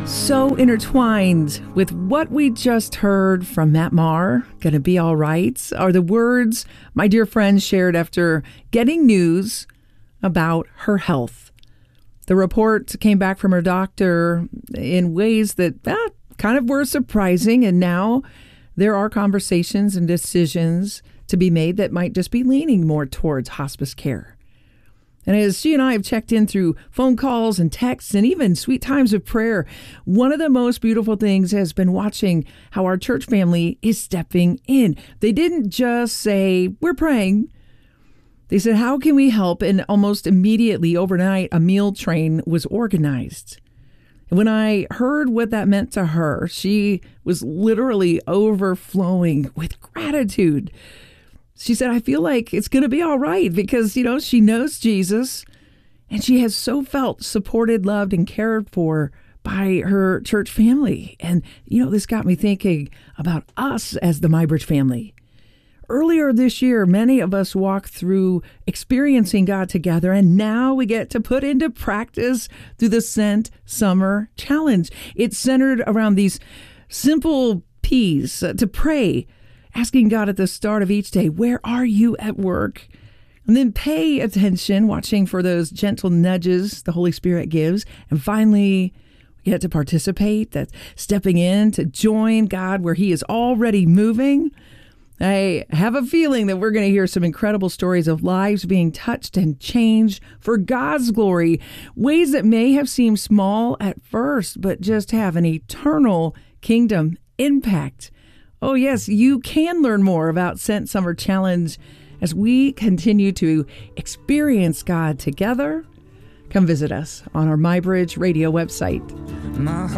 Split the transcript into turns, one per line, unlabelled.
So intertwined with what we just heard from Matt Maher, Gonna Be All Right, are the words my dear friend shared after getting news about her health. The report came back from her doctor in ways that kind of were surprising, and now there are conversations and decisions to be made that might just be leaning more towards hospice care. And as she and I have checked in through phone calls and texts and even sweet times of prayer, one of the most beautiful things has been watching how our church family is stepping in. They didn't just say, we're praying. They said, how can we help? And almost immediately overnight, a meal train was organized. And when I heard what that meant to her, she was literally overflowing with gratitude. She said, I feel like it's going to be all right because, she knows Jesus and she has so felt supported, loved, and cared for by her church family. And, this got me thinking about us as the Mybridge family. Earlier this year, many of us walked through experiencing God together, and now we get to put into practice through the Sent Summer Challenge. It's centered around these simple P's to pray, asking God at the start of each day, where are you at work? And then pay attention, watching for those gentle nudges the Holy Spirit gives. And finally, we get to participate, that's stepping in to join God where he is already moving. I have a feeling that we're going to hear some incredible stories of lives being touched and changed for God's glory, ways that may have seemed small at first, but just have an eternal kingdom impact. Oh, yes, you can learn more about Sent Summer Challenge as we continue to experience God together. Come visit us on our Mybridge Radio website.